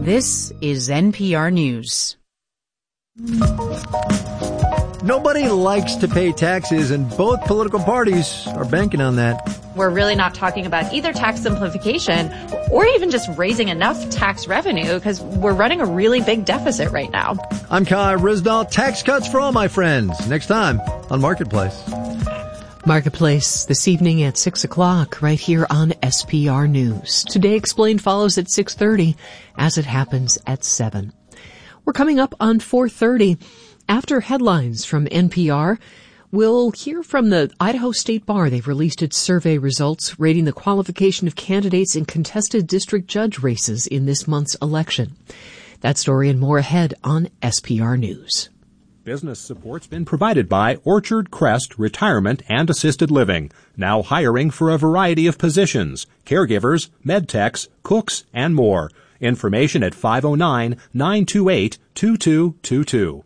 This is NPR News. Nobody likes to pay taxes, and both political parties are banking on that. We're really not talking about either tax simplification or even just raising enough tax revenue because we're running a really big deficit right now. I'm Kai Ryssdal. Tax cuts for all my friends. Next time on Marketplace. Marketplace this evening at 6 o'clock right here on SPR News. Today Explained follows at 6:30 as it happens at 7. We're coming up on 4:30. After headlines from NPR, we'll hear from the Idaho State Bar. They've released its survey results rating the qualification of candidates in contested district judge races in this month's election. That story and more ahead on SPR News. Business support's been provided by Orchard Crest Retirement and Assisted Living, now hiring for a variety of positions, caregivers, med techs, cooks, and more. Information at 509-928-2222.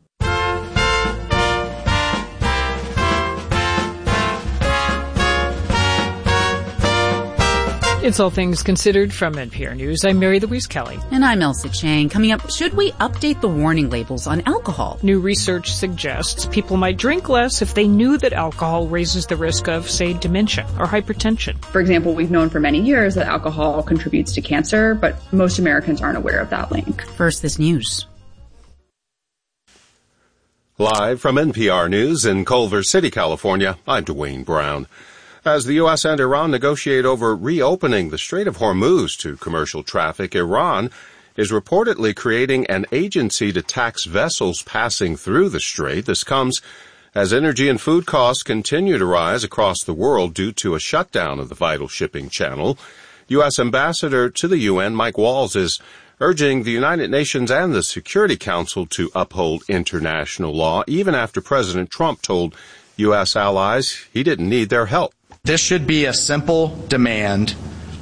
It's All Things Considered from NPR News. I'm Mary Louise Kelly. And I'm Elsa Chang. Coming up, should we update the warning labels on alcohol? New research suggests people might drink less if they knew that alcohol raises the risk of, say, dementia or hypertension. For example, we've known for many years that alcohol contributes to cancer, but most Americans aren't aware of that link. First, this news. Live from NPR News in Culver City, California, I'm Dwayne Brown. As the U.S. and Iran negotiate over reopening the Strait of Hormuz to commercial traffic, Iran is reportedly creating an agency to tax vessels passing through the strait. This comes as energy and food costs continue to rise across the world due to a shutdown of the vital shipping channel. U.S. Ambassador to the UN, Mike Walls, is urging the United Nations and the Security Council to uphold international law, even after President Trump told U.S. allies he didn't need their help. This should be a simple demand: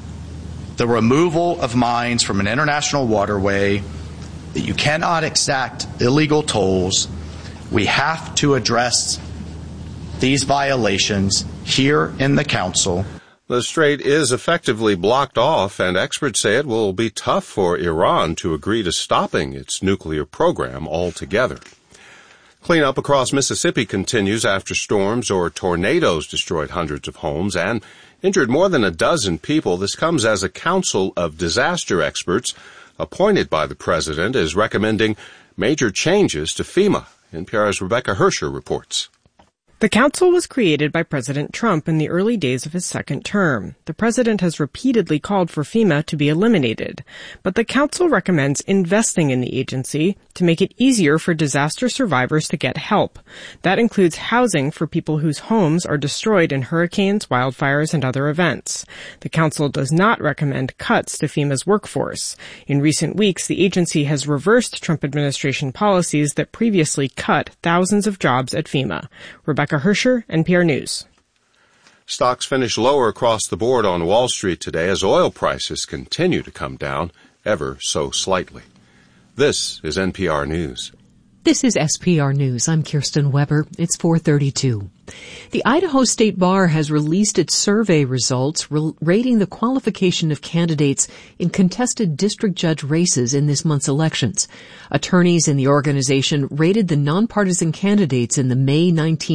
the removal of mines from an international waterway, that you cannot exact illegal tolls. We have to address these violations here in the Council. The strait is effectively blocked off, and experts say it will be tough for Iran to agree to stopping its nuclear program altogether. Cleanup across Mississippi continues after storms or tornadoes destroyed hundreds of homes and injured more than a dozen people. This comes as a council of disaster experts appointed by the president is recommending major changes to FEMA. NPR's Rebecca Hersher reports. The council was created by President Trump in the early days of his second term. The president has repeatedly called for FEMA to be eliminated, but the council recommends investing in the agency to make it easier for disaster survivors to get help. That includes housing for people whose homes are destroyed in hurricanes, wildfires, and other events. The council does not recommend cuts to FEMA's workforce. In recent weeks, the agency has reversed Trump administration policies that previously cut thousands of jobs at FEMA. Rebecca Hersher, NPR News. Stocks finished lower across the board on Wall Street today as oil prices continue to come down ever so slightly. This is NPR News. This is SPR News. I'm Kirsten Weber. It's 4:32. The Idaho State Bar has released its survey results rating the qualification of candidates in contested district judge races in this month's elections. Attorneys in the organization rated the nonpartisan candidates in the May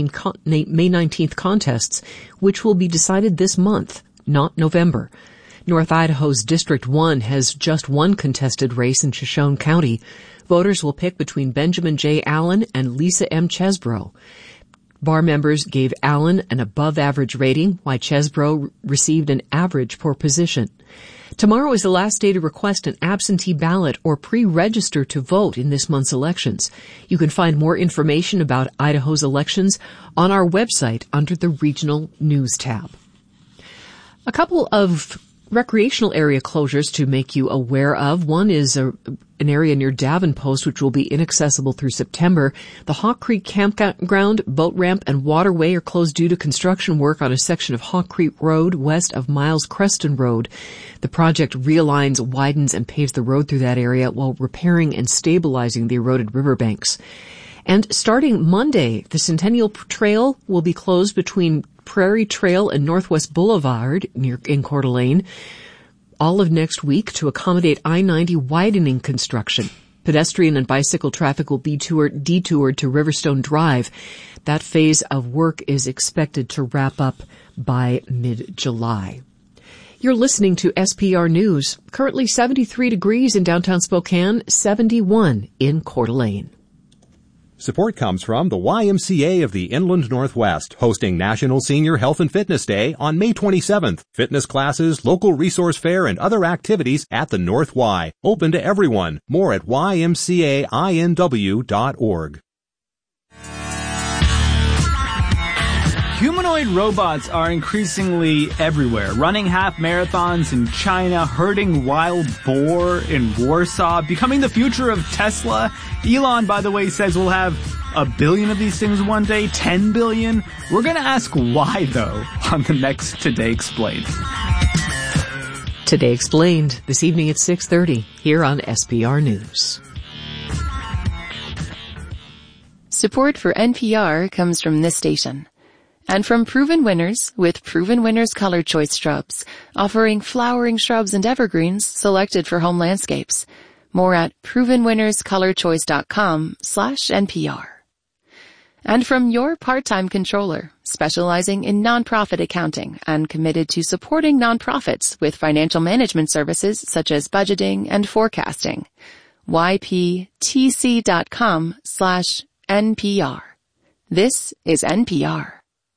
19th contests, which will be decided this month, not November. North Idaho's District 1 has just one contested race in Shoshone County. Voters will pick between Benjamin J. Allen and Lisa M. Chesbro. Bar members gave Allen an above-average rating, while Chesbro received an average poor position. Tomorrow is the last day to request an absentee ballot or pre-register to vote in this month's elections. You can find more information about Idaho's elections on our website under the Regional News tab. A couple of recreational area closures to make you aware of. One is an area near Davenpost, which will be inaccessible through September. The Hawk Creek Campground, boat ramp, and waterway are closed due to construction work on a section of Hawk Creek Road west of Miles Creston Road. The project realigns, widens, and paves the road through that area while repairing and stabilizing the eroded riverbanks. And starting Monday, the Centennial Trail will be closed between Prairie Trail and Northwest Boulevard in Coeur d'Alene. all of next week to accommodate I-90 widening construction. Pedestrian and bicycle traffic will be detoured to Riverstone Drive. That phase of work is expected to wrap up by mid-July. You're listening to SPR News. Currently 73 degrees in downtown Spokane, 71 in Coeur d'Alene. Support comes from the YMCA of the Inland Northwest, hosting National Senior Health and Fitness Day on May 27th. Fitness classes, local resource fair, and other activities at the North Y. Open to everyone. More at ymcainw.org. Humanoid robots are increasingly everywhere, running half marathons in China, herding wild boar in Warsaw, becoming the future of Tesla. Elon, by the way, says we'll have 1 billion of these things one day, 10 billion. We're going to ask why, though, on the next Today Explained. Today Explained, this evening at 6:30, here on SPR News. Support for NPR comes from this station. And from Proven Winners, with Proven Winners Color Choice Shrubs, offering flowering shrubs and evergreens selected for home landscapes. More at provenwinnerscolorchoice.com/NPR. And from Your Part-Time Controller, specializing in nonprofit accounting and committed to supporting nonprofits with financial management services such as budgeting and forecasting. YPTC.com/NPR. This is NPR.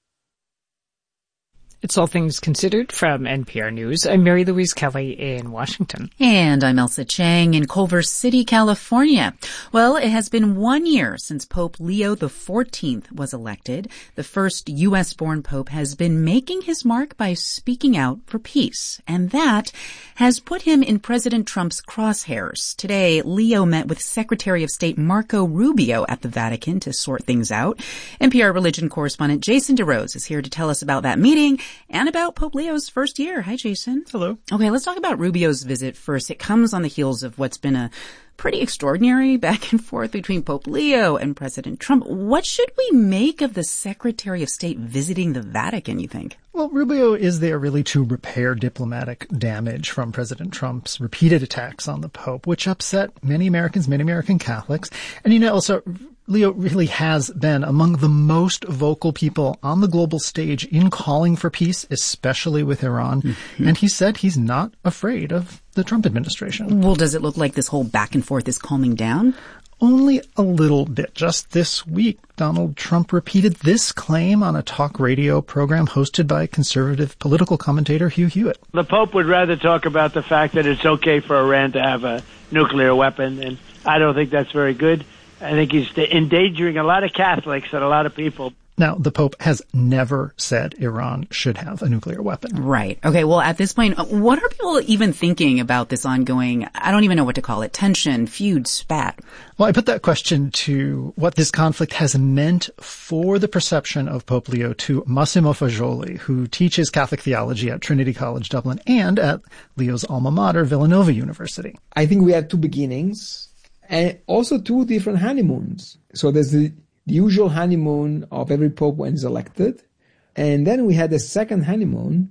It's All Things Considered from NPR News. I'm Mary Louise Kelly in Washington. And I'm Elsa Chang in Culver City, California. Well, it has been 1 year since Pope Leo XIV was elected. The first U.S.-born pope has been making his mark by speaking out for peace. And that has put him in President Trump's crosshairs. Today, Leo met with Secretary of State Marco Rubio at the Vatican to sort things out. NPR religion correspondent Jason DeRose is here to tell us about that meeting and about Pope Leo's first year. Hi, Jason. Hello. Okay, let's talk about Rubio's visit first. It comes on the heels of what's been a pretty extraordinary back and forth between Pope Leo and President Trump. What should we make of the Secretary of State visiting the Vatican, you think? Well, Rubio is there really to repair diplomatic damage from President Trump's repeated attacks on the Pope, which upset many Americans, many American Catholics. And, also Leo really has been among the most vocal people on the global stage in calling for peace, especially with Iran. Mm-hmm. And he said he's not afraid of the Trump administration. Well, does it look like this whole back and forth is calming down? Only a little bit. Just this week, Donald Trump repeated this claim on a talk radio program hosted by conservative political commentator Hugh Hewitt. The Pope would rather talk about the fact that it's okay for Iran to have a nuclear weapon, and I don't think that's very good. I think he's endangering a lot of Catholics and a lot of people. Now, the Pope has never said Iran should have a nuclear weapon. Right. Okay, well, at this point, what are people even thinking about this ongoing, I don't even know what to call it, tension, feud, spat? Well, I put that question to what this conflict has meant for the perception of Pope Leo to Massimo Fagioli, who teaches Catholic theology at Trinity College Dublin and at Leo's alma mater, Villanova University. I think we had two beginnings and also two different honeymoons. So there's the usual honeymoon of every pope when he's elected. And then we had the second honeymoon,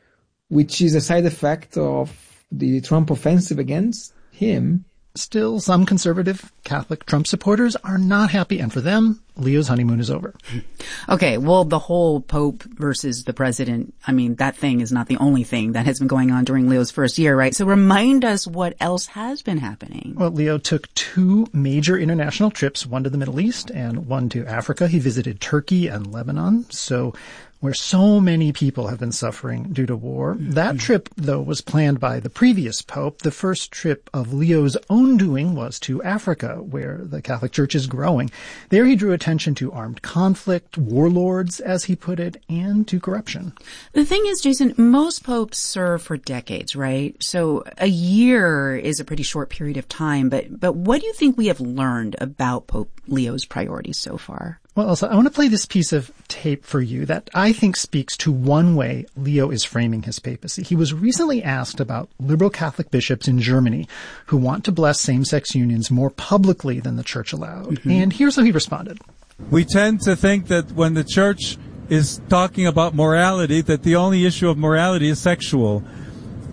which is a side effect of the Trump offensive against him. Still, some conservative Catholic Trump supporters are not happy, and for them, Leo's honeymoon is over. Okay, well, the whole Pope versus the president, I mean, that thing is not the only thing that has been going on during Leo's first year, right? So remind us what else has been happening. Well, Leo took two major international trips, one to the Middle East and one to Africa. He visited Turkey and Lebanon, where so many people have been suffering due to war. That trip, though, was planned by the previous pope. The first trip of Leo's own doing was to Africa, where the Catholic Church is growing. There he drew attention to armed conflict, warlords, as he put it, and to corruption. The thing is, Jason, most popes serve for decades, right? So a year is a pretty short period of time, but what do you think we have learned about Pope Leo's priorities so far? Well, Elsa, I want to play this piece of tape for you that I think speaks to one way Leo is framing his papacy. He was recently asked about liberal Catholic bishops in Germany who want to bless same-sex unions more publicly than the church allowed. Mm-hmm. And here's how he responded. We tend to think that when the church is talking about morality, that the only issue of morality is sexual.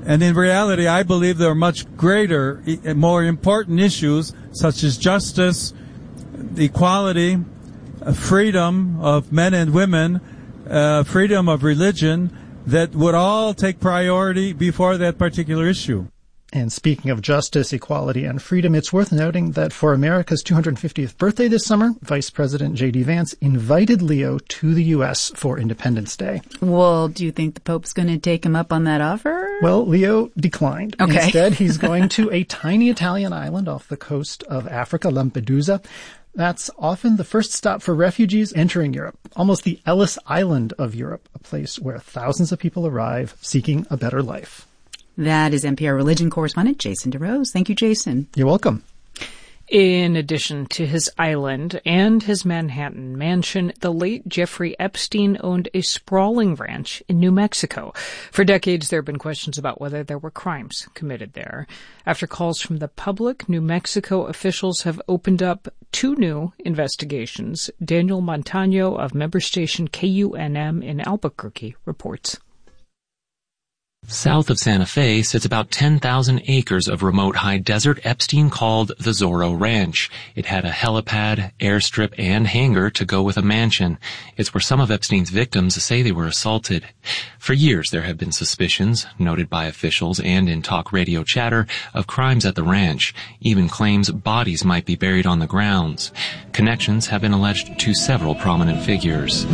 And in reality, I believe there are much greater, more important issues such as justice, equality, freedom of men and women, freedom of religion, that would all take priority before that particular issue. And speaking of justice, equality, and freedom, it's worth noting that for America's 250th birthday this summer, Vice President J.D. Vance invited Leo to the U.S. for Independence Day. Well, do you think the Pope's going to take him up on that offer? Well, Leo declined. Okay. Instead, he's going to a tiny Italian island off the coast of Africa, Lampedusa. That's often the first stop for refugees entering Europe, almost the Ellis Island of Europe, a place where thousands of people arrive seeking a better life. That is NPR religion correspondent Jason DeRose. Thank you, Jason. You're welcome. In addition to his island and his Manhattan mansion, the late Jeffrey Epstein owned a sprawling ranch in New Mexico. For decades, there have been questions about whether there were crimes committed there. After calls from the public, New Mexico officials have opened up 2 new investigations. Daniel Montano of member station KUNM in Albuquerque reports. South of Santa Fe sits about 10,000 acres of remote high desert Epstein called the Zorro Ranch. It had a helipad, airstrip, and hangar to go with a mansion. It's where some of Epstein's victims say they were assaulted. For years, there have been suspicions, noted by officials and in talk radio chatter, of crimes at the ranch, even claims bodies might be buried on the grounds. Connections have been alleged to several prominent figures.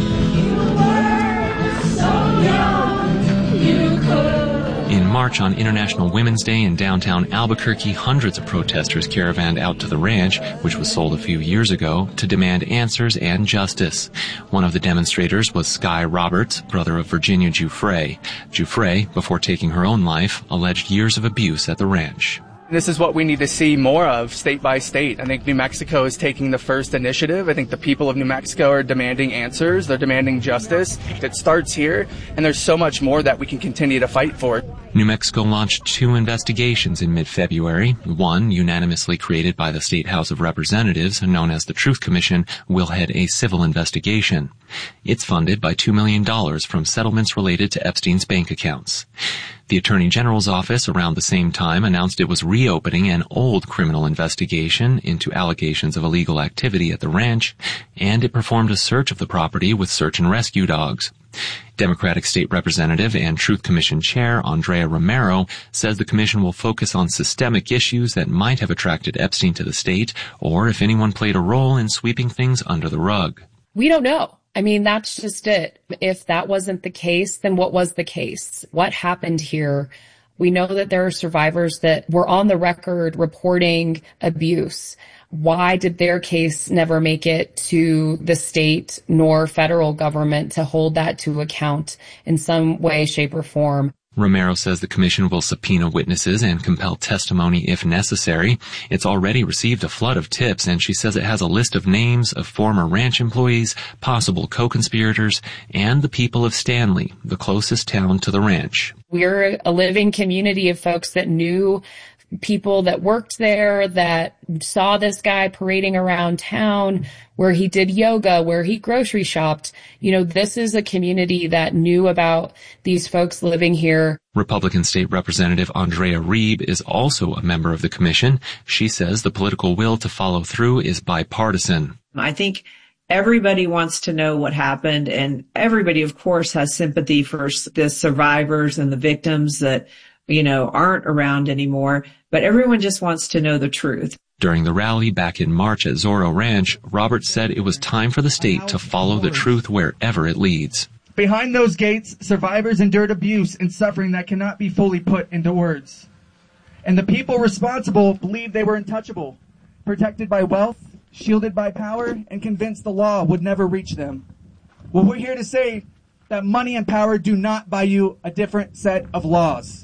In March on International Women's Day in downtown Albuquerque, hundreds of protesters caravanned out to the ranch, which was sold a few years ago, to demand answers and justice. One of the demonstrators was Sky Roberts, brother of Virginia Giuffre. Giuffre, before taking her own life, alleged years of abuse at the ranch. This is what we need to see more of state by state. I think New Mexico is taking the first initiative. I think the people of New Mexico are demanding answers. They're demanding justice. It starts here, and there's so much more that we can continue to fight for. New Mexico launched 2 investigations in mid-February. One, unanimously created by the State House of Representatives, known as the Truth Commission, will head a civil investigation. It's funded by $2 million from settlements related to Epstein's bank accounts. The Attorney General's office around the same time announced it was reopening an old criminal investigation into allegations of illegal activity at the ranch, and it performed a search of the property with search and rescue dogs. Democratic State Representative and Truth Commission Chair Andrea Romero says the commission will focus on systemic issues that might have attracted Epstein to the state, or if anyone played a role in sweeping things under the rug. We don't know. I mean, that's just it. If that wasn't the case, then what was the case? What happened here? We know that there are survivors that were on the record reporting abuse. Why did their case never make it to the state nor federal government to hold that to account in some way, shape, or form? Romero says the commission will subpoena witnesses and compel testimony if necessary. It's already received a flood of tips, and she says it has a list of names of former ranch employees, possible co-conspirators, and the people of Stanley, the closest town to the ranch. We're a living community of folks that knew people that worked there, that saw this guy parading around town, where he did yoga, where he grocery shopped. You know, this is a community that knew about these folks living here. Republican State Representative Andrea Reeb is also a member of the commission. She says the political will to follow through is bipartisan. I think everybody wants to know what happened, and everybody, of course, has sympathy for the survivors and the victims that, you know, aren't around anymore, but everyone just wants to know the truth. During the rally back in March at Zorro Ranch, Roberts said it was time for the state to follow the truth wherever it leads. Behind those gates, survivors endured abuse and suffering that cannot be fully put into words. And the people responsible believed they were untouchable, protected by wealth, shielded by power, and convinced the law would never reach them. Well, we're here to say that money and power do not buy you a different set of laws.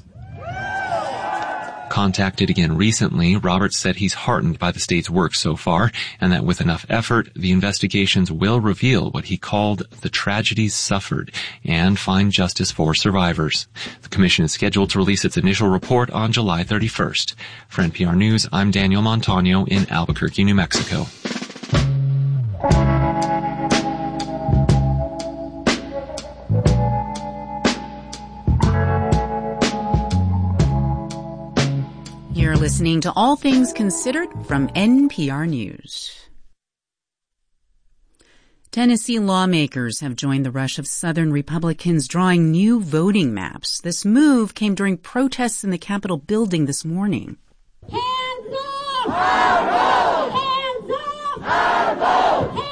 Contacted again recently, Roberts said he's heartened by the state's work so far, and that with enough effort, the investigations will reveal what he called the tragedies suffered and find justice for survivors. The commission is scheduled to release its initial report on July 31st. For NPR News, I'm Daniel Montano in Albuquerque, New Mexico. listening to All Things Considered from NPR News. Tennessee lawmakers have joined the rush of Southern Republicans drawing new voting maps. This move came during protests in the Capitol building this morning. Hands up! Our vote! Hands up! Our vote! Hands up!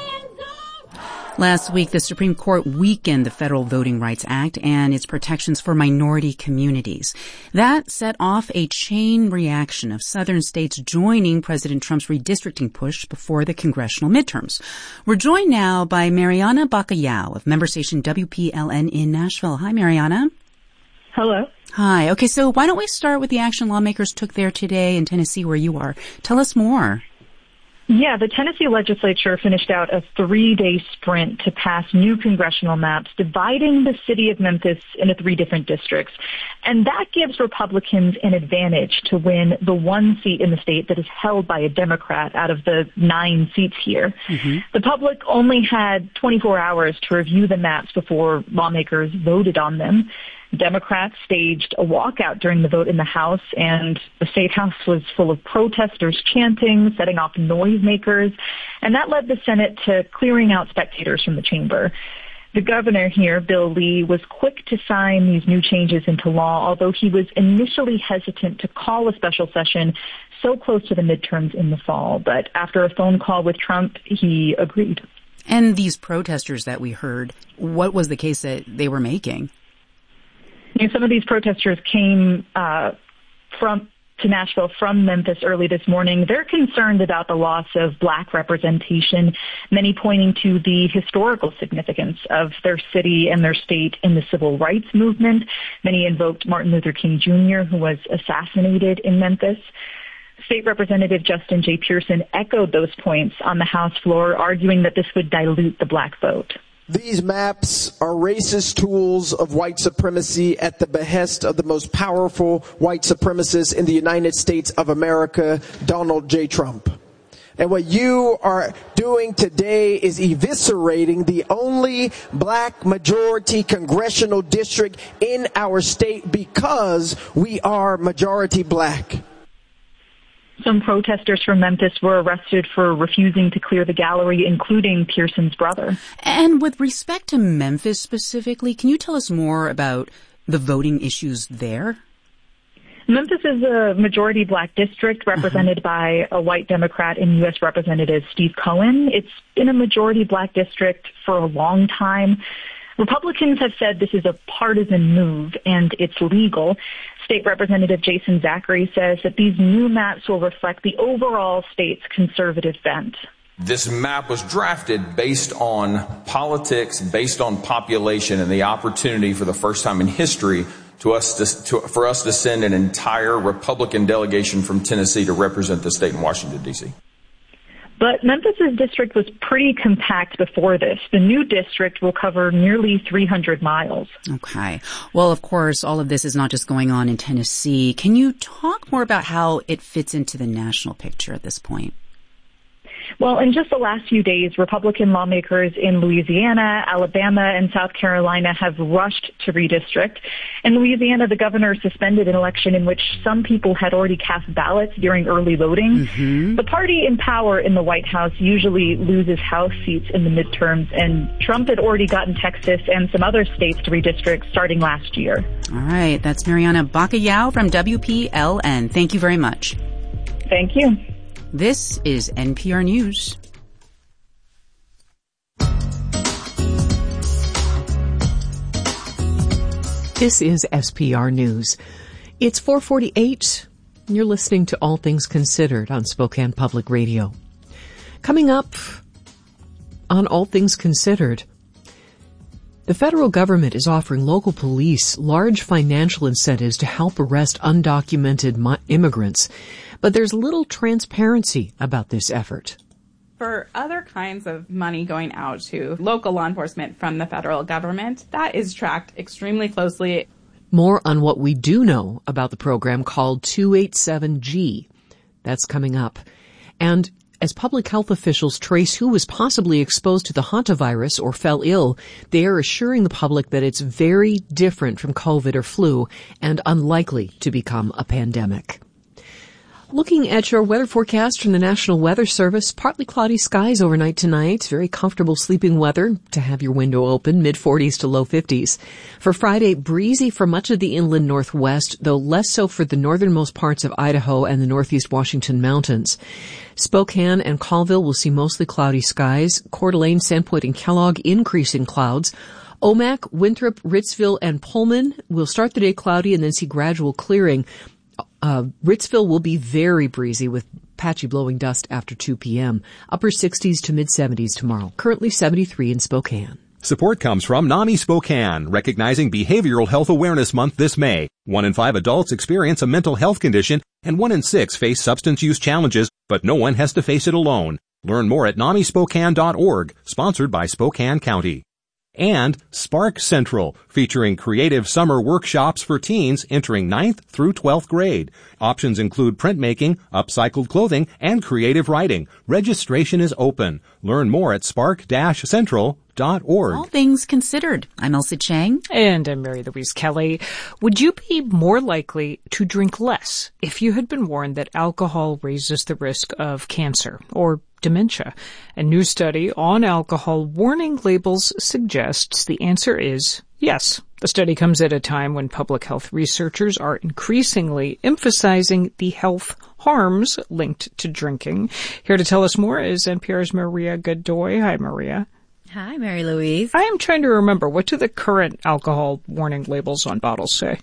Last week, the Supreme Court weakened the Federal Voting Rights Act and its protections for minority communities. That set off a chain reaction of Southern states joining President Trump's redistricting push before the congressional midterms. We're joined now by Mariana Bacallao of member station WPLN in Nashville. Hi, Mariana. Hello. Hi. Okay, so why don't we start with the action lawmakers took there today in Tennessee where you are. Tell us more. Yeah, the Tennessee legislature finished out a 3-day sprint to pass new congressional maps dividing the city of Memphis into 3 different districts. And that gives Republicans an advantage to win the 1 seat in the state that is held by a Democrat out of the 9 seats here. Mm-hmm. The public only had 24 hours to review the maps before lawmakers voted on them. Democrats staged a walkout during the vote in the House, and the State House was full of protesters chanting, setting off noisemakers, and that led the Senate to clearing out spectators from the chamber. The governor here, Bill Lee, was quick to sign these new changes into law, although he was initially hesitant to call a special session so close to the midterms in the fall. But after a phone call with Trump, he agreed. And these protesters that we heard, what was the case that they were making? You know, some of these protesters came to Nashville from Memphis early this morning. They're concerned about the loss of black representation, many pointing to the historical significance of their city and their state in the civil rights movement. Many invoked Martin Luther King Jr., who was assassinated in Memphis. State Representative Justin J. Pearson echoed those points on the House floor, arguing that this would dilute the black vote. These maps are racist tools of white supremacy at the behest of the most powerful white supremacist in the United States of America, Donald J. Trump. And what you are doing today is eviscerating the only black majority congressional district in our state because we are majority black. Some protesters from Memphis were arrested for refusing to clear the gallery, including Pearson's brother. And with respect to Memphis specifically, can you tell us more about the voting issues there? Memphis is a majority black district represented by a white Democrat and U.S. Representative Steve Cohen. It's been a majority black district for a long time. Republicans have said this is a partisan move and it's legal. State Representative Jason Zachary says that these new maps will reflect the overall state's conservative bent. This map was drafted based on politics, based on population, and the opportunity for the first time in history for us to send an entire Republican delegation from Tennessee to represent the state in Washington, D.C. But Memphis's district was pretty compact before this. The new district will cover nearly 300 miles. Okay. Well, of course, all of this is not just going on in Tennessee. Can you talk more about how it fits into the national picture at this point? Well, in just the last few days, Republican lawmakers in Louisiana, Alabama, and South Carolina have rushed to redistrict. In Louisiana, the governor suspended an election in which some people had already cast ballots during early voting. Mm-hmm. The party in power in the White House usually loses House seats in the midterms, and Trump had already gotten Texas and some other states to redistrict starting last year. All right. That's Mariana Bacallao from WPLN. Thank you very much. Thank you. This is NPR News. This is SPR News. It's 4:48, and you're listening to All Things Considered on Spokane Public Radio. Coming up on All Things Considered, the federal government is offering local police large financial incentives to help arrest undocumented immigrants, but there's little transparency about this effort. For other kinds of money going out to local law enforcement from the federal government, that is tracked extremely closely. More on what we do know about the program called 287G. That's coming up. And as public health officials trace who was possibly exposed to the hantavirus or fell ill, they are assuring the public that it's very different from COVID or flu and unlikely to become a pandemic. Looking at your weather forecast from the National Weather Service, partly cloudy skies overnight tonight. Very comfortable sleeping weather to have your window open, mid-40s to low 50s. For Friday, breezy for much of the inland northwest, though less so for the northernmost parts of Idaho and the northeast Washington mountains. Spokane and Colville will see mostly cloudy skies. Coeur d'Alene, Sandpoint, and Kellogg, increasing clouds. Omak, Winthrop, Ritzville, and Pullman will start the day cloudy and then see gradual clearing. Ritzville will be very breezy with patchy blowing dust after 2 p.m. Upper 60s to mid-70s tomorrow. Currently 73 in Spokane. Support comes from NAMI Spokane, recognizing Behavioral Health Awareness Month this May. 1 in 5 adults experience a mental health condition, and 1 in 6 face substance use challenges, but no one has to face it alone. Learn more at NAMISpokane.org, sponsored by Spokane County. And Spark Central, featuring creative summer workshops for teens entering 9th through 12th grade. Options include printmaking, upcycled clothing, and creative writing. Registration is open. Learn more at spark-central.org. All things considered. I'm Elsa Chang. And I'm Mary Louise Kelly. Would you be more likely to drink less if you had been warned that alcohol raises the risk of cancer or dementia? A new study on alcohol warning labels suggests the answer is yes. The study comes at a time when public health researchers are increasingly emphasizing the health harms linked to drinking. Here to tell us more is NPR's Maria Godoy. Hi, Maria. Hi, Mary Louise. I am trying to remember, what do the current alcohol warning labels on bottles say?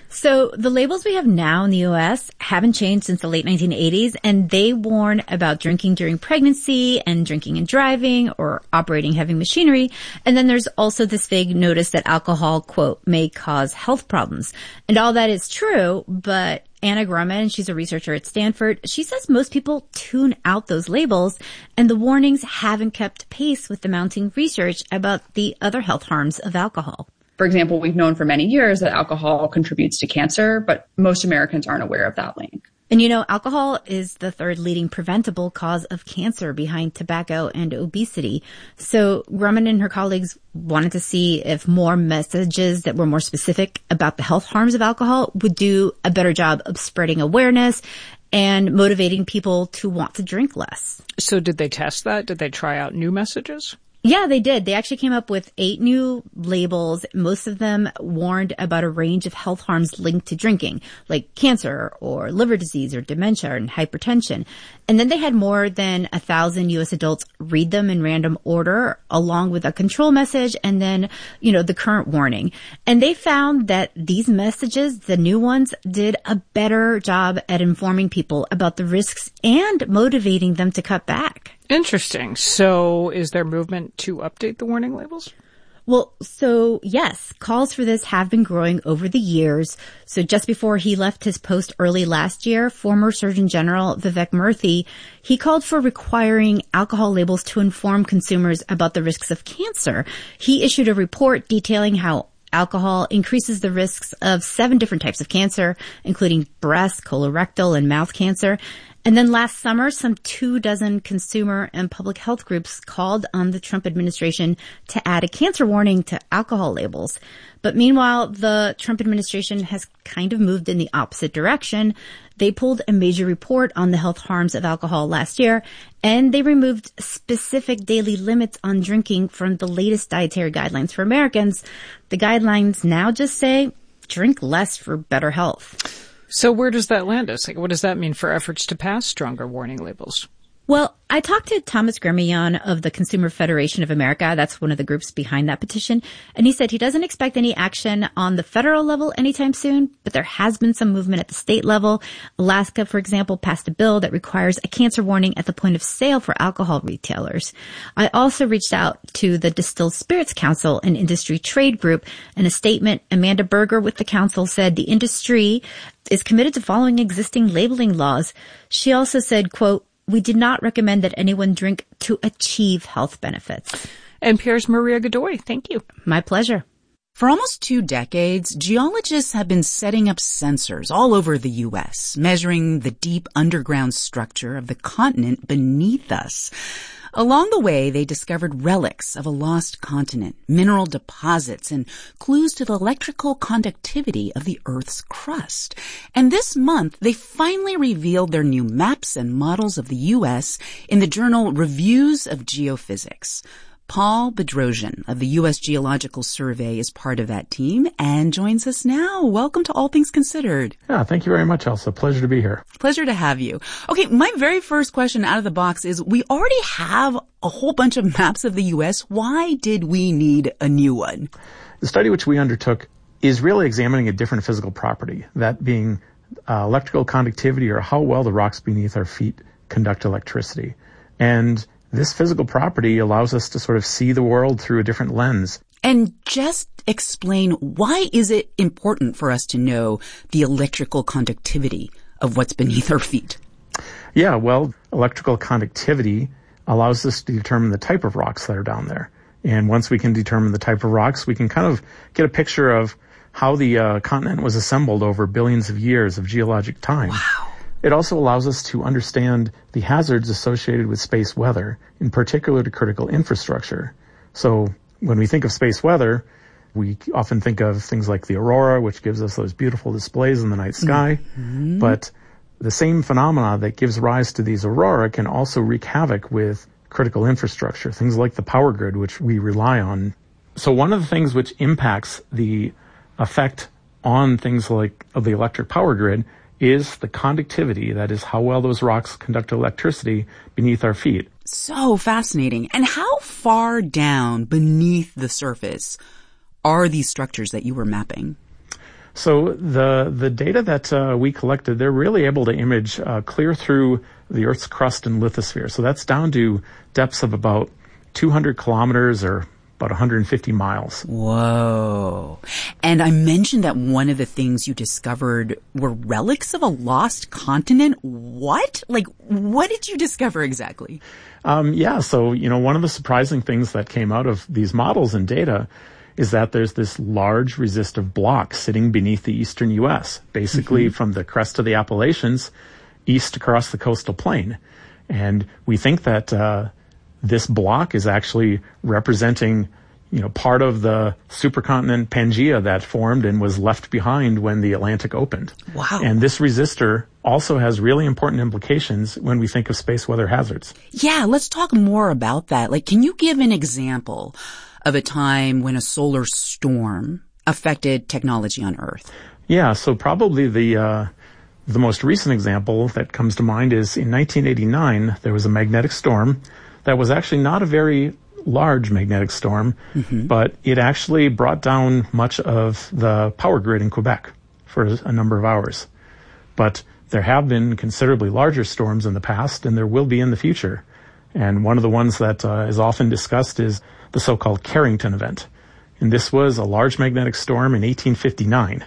So the labels we have now in the U.S. haven't changed since the late 1980s, and they warn about drinking during pregnancy and drinking and driving or operating heavy machinery. And then there's also this vague notice that alcohol, quote, may cause health problems. And all that is true, but Anna Grumman, she's a researcher at Stanford, she says most people tune out those labels, and the warnings haven't kept pace with the mounting research about the other health harms of alcohol. For example, we've known for many years that alcohol contributes to cancer, but most Americans aren't aware of that link. And alcohol is the third leading preventable cause of cancer behind tobacco and obesity. So Grumman and her colleagues wanted to see if more messages that were more specific about the health harms of alcohol would do a better job of spreading awareness and motivating people to want to drink less. So did they test that? Did they try out new messages? Yeah, they did. They actually came up with 8 new labels. Most of them warned about a range of health harms linked to drinking, like cancer or liver disease or dementia and hypertension. And then they had more than 1,000 U.S. adults read them in random order, along with a control message and then, the current warning. And they found that these messages, the new ones, did a better job at informing people about the risks and motivating them to cut back. Interesting. So is there movement to update the warning labels? Well, so yes, calls for this have been growing over the years. So just before he left his post early last year, former Surgeon General Vivek Murthy, he called for requiring alcohol labels to inform consumers about the risks of cancer. He issued a report detailing how alcohol increases the risks of 7 different types of cancer, including breast, colorectal, and mouth cancer. And then last summer, some 24 consumer and public health groups called on the Trump administration to add a cancer warning to alcohol labels. But meanwhile, the Trump administration has kind of moved in the opposite direction. They pulled a major report on the health harms of alcohol last year, and they removed specific daily limits on drinking from the latest dietary guidelines for Americans. The guidelines now just say, drink less for better health. So where does that land us? What does that mean for efforts to pass stronger warning labels? Well, I talked to Thomas Gremillion of the Consumer Federation of America. That's one of the groups behind that petition. And he said he doesn't expect any action on the federal level anytime soon, but there has been some movement at the state level. Alaska, for example, passed a bill that requires a cancer warning at the point of sale for alcohol retailers. I also reached out to the Distilled Spirits Council, an industry trade group. In a statement, Amanda Berger with the council said the industry is committed to following existing labeling laws. She also said, quote, "We did not recommend that anyone drink to achieve health benefits." NPR's Maria Godoy, thank you. My pleasure. For almost 2 decades, geologists have been setting up sensors all over the U.S., measuring the deep underground structure of the continent beneath us. Along the way, they discovered relics of a lost continent, mineral deposits, and clues to the electrical conductivity of the Earth's crust. And this month, they finally revealed their new maps and models of the U.S. in the journal Reviews of Geophysics. Paul Bedrosian of the U.S. Geological Survey is part of that team and joins us now. Welcome to All Things Considered. Yeah, thank you very much, Elsa. Pleasure to be here. Pleasure to have you. Okay, my very first question out of the box is, we already have a whole bunch of maps of the U.S. Why did we need a new one? The study which we undertook is really examining a different physical property, that being electrical conductivity, or how well the rocks beneath our feet conduct electricity. And this physical property allows us to sort of see the world through a different lens. And just explain, why is it important for us to know the electrical conductivity of what's beneath our feet? Yeah, well, electrical conductivity allows us to determine the type of rocks that are down there. And once we can determine the type of rocks, we can kind of get a picture of how the continent was assembled over billions of years of geologic time. Wow. It also allows us to understand the hazards associated with space weather, in particular to critical infrastructure. So when we think of space weather, we often think of things like the aurora, which gives us those beautiful displays in the night sky. Mm-hmm. But the same phenomena that gives rise to these aurora can also wreak havoc with critical infrastructure, things like the power grid, which we rely on. So one of the things which impacts the effect on things like the electric power grid is the conductivity, that is how well those rocks conduct electricity beneath our feet. So fascinating. And how far down beneath the surface are these structures that you were mapping? So the data that we collected, they're really able to image clear through the Earth's crust and lithosphere. So that's down to depths of about 200 kilometers or about 150 miles. Whoa. And I mentioned that one of the things you discovered were relics of a lost continent. What? Like, what did you discover exactly? So, one of the surprising things that came out of these models and data is that there's this large resistive block sitting beneath the eastern U.S., basically from the crest of the Appalachians east across the coastal plain. And we think that this block is actually representing, part of the supercontinent Pangaea that formed and was left behind when the Atlantic opened. Wow. And this resistor also has really important implications when we think of space weather hazards. Yeah, let's talk more about that. Like, can you give an example of a time when a solar storm affected technology on Earth? Yeah, so probably the most recent example that comes to mind is in 1989, there was a magnetic storm that was actually not a very large magnetic storm, but it actually brought down much of the power grid in Quebec for a number of hours. But there have been considerably larger storms in the past, and there will be in the future. And one of the ones that is often discussed is the so-called Carrington event. And this was a large magnetic storm in 1859.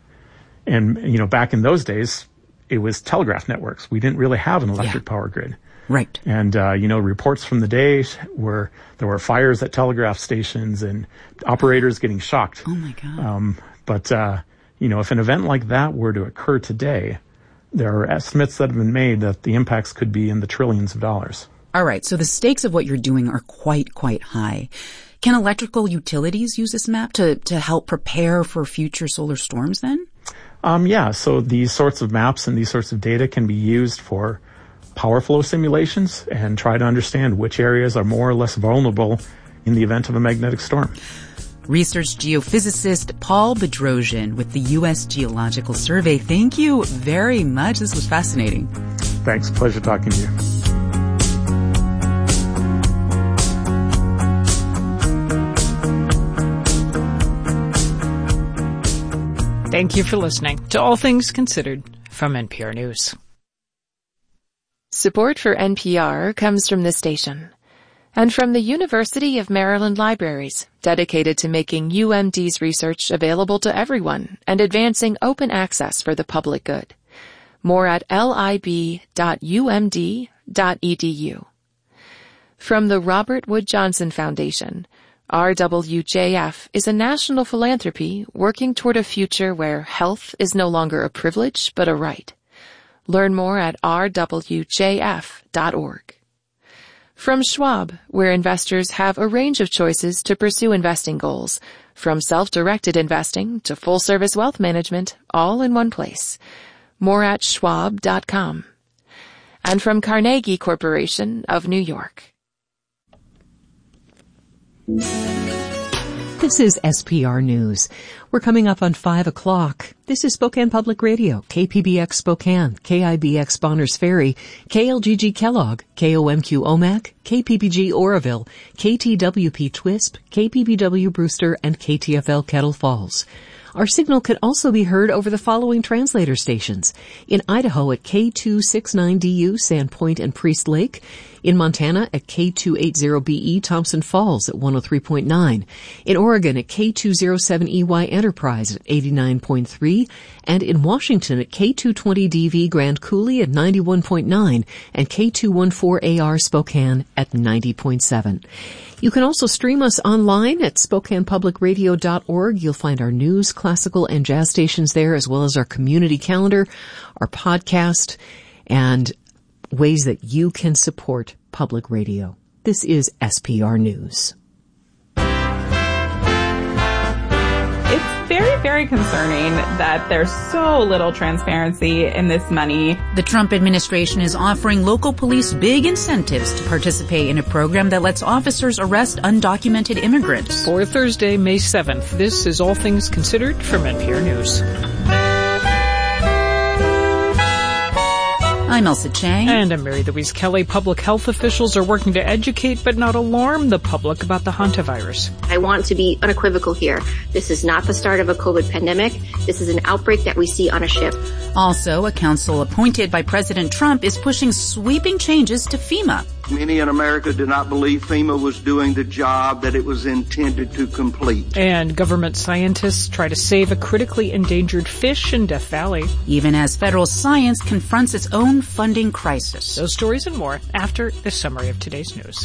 And, back in those days, it was telegraph networks. We didn't really have an electric power grid. Right. And, reports from the day were there were fires at telegraph stations and operators getting shocked. Oh, my God. But if an event like that were to occur today, there are estimates that have been made that the impacts could be in the trillions of dollars. All right. So the stakes of what you're doing are quite, quite high. Can electrical utilities use this map to help prepare for future solar storms then? So these sorts of maps and these sorts of data can be used for power flow simulations and try to understand which areas are more or less vulnerable in the event of a magnetic storm. Research geophysicist Paul Bedrosian with the U.S. Geological Survey. Thank you very much. This was fascinating. Thanks. Pleasure talking to you. Thank you for listening to All Things Considered from NPR News. Support for NPR comes from this station and from the University of Maryland Libraries, dedicated to making UMD's research available to everyone and advancing open access for the public good. More at lib.umd.edu. From the Robert Wood Johnson Foundation, RWJF is a national philanthropy working toward a future where health is no longer a privilege but a right. Learn more at rwjf.org. From Schwab, where investors have a range of choices to pursue investing goals, from self-directed investing to full-service wealth management, all in one place. More at schwab.com. And from Carnegie Corporation of New York. This is SPR News. We're coming up on 5 o'clock. This is Spokane Public Radio, KPBX Spokane, KIBX Bonners Ferry, KLGG Kellogg, KOMQ Omak, KPPG Oroville, KTWP Twisp, KPBW Brewster, and KTFL Kettle Falls. Our signal can also be heard over the following translator stations. In Idaho at K269DU, Sandpoint and Priest Lake. In Montana at K280BE, Thompson Falls at 103.9. In Oregon at K207EY Enterprise at 89.3. And in Washington at K220DV Grand Coulee at 91.9 and K214AR Spokane at 90.7. You can also stream us online at SpokanePublicRadio.org. You'll find our news, classical, and jazz stations there, as well as our community calendar, our podcast, and ways that you can support public radio. This is SPR News. It's very, very concerning that there's so little transparency in this money. The Trump administration is offering local police big incentives to participate in a program that lets officers arrest undocumented immigrants. For Thursday, May 7th, this is All Things Considered from NPR News. I'm Elsa Chang. And I'm Mary Louise Kelly. Public health officials are working to educate but not alarm the public about the hantavirus. I want to be unequivocal here. This is not the start of a COVID pandemic. This is an outbreak that we see on a ship. Also, a council appointed by President Trump is pushing sweeping changes to FEMA. Many in America do not believe FEMA was doing the job that it was intended to complete. And government scientists try to save a critically endangered fish in Death Valley. Even as federal science confronts its own funding crisis. Those stories and more after the summary of today's news.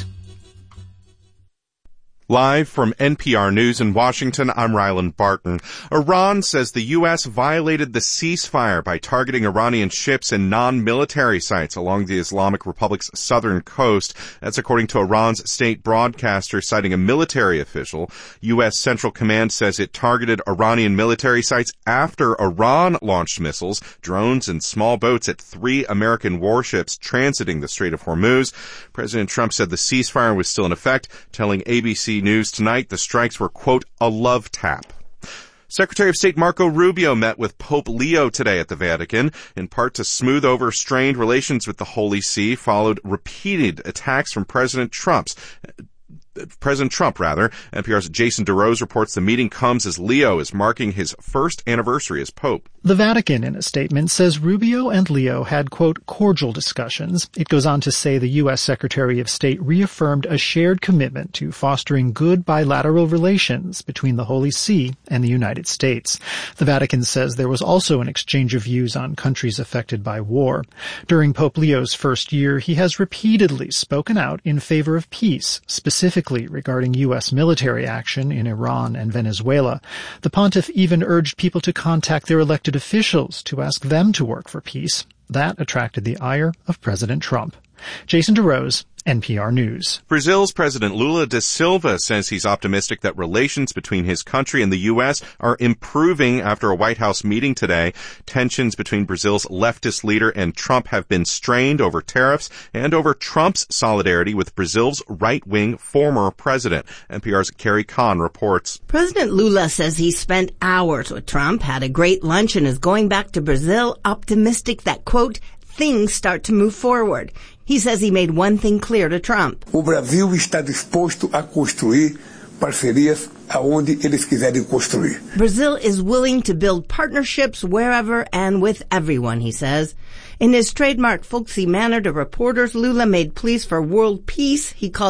Live from NPR News in Washington, I'm Ryland Barton. Iran says the U.S. violated the ceasefire by targeting Iranian ships and non-military sites along the Islamic Republic's southern coast. That's according to Iran's state broadcaster, citing a military official. U.S. Central Command says it targeted Iranian military sites after Iran launched missiles, drones, and small boats at 3 American warships transiting the Strait of Hormuz. President Trump said the ceasefire was still in effect, telling ABC News Tonight the strikes were, quote, a love tap. Secretary of State Marco Rubio met with Pope Leo today at the Vatican, in part to smooth over strained relations with the Holy See, followed repeated attacks from President Trump. NPR's Jason DeRose reports the meeting comes as Leo is marking his first anniversary as Pope. The Vatican, in a statement, says Rubio and Leo had, quote, cordial discussions. It goes on to say the U.S. Secretary of State reaffirmed a shared commitment to fostering good bilateral relations between the Holy See and the United States. The Vatican says there was also an exchange of views on countries affected by war. During Pope Leo's first year, he has repeatedly spoken out in favor of peace, specifically regarding U.S. military action in Iran and Venezuela. The pontiff even urged people to contact their elected officials to ask them to work for peace. That attracted the ire of President Trump. Jason DeRose, NPR News. Brazil's President Lula da Silva says he's optimistic that relations between his country and the U.S. are improving after a White House meeting today. Tensions between Brazil's leftist leader and Trump have been strained over tariffs and over Trump's solidarity with Brazil's right-wing former president. NPR's Carrie Kahn reports. President Lula says he spent hours with Trump, had a great lunch, and is going back to Brazil optimistic that, quote, things start to move forward. He says he made one thing clear to Trump. O Brasil está disposto a construir parcerias aonde eles quiserem construir. Brazil is willing to build partnerships wherever and with everyone, he says. In his trademark folksy manner to reporters, Lula made pleas for world peace. He called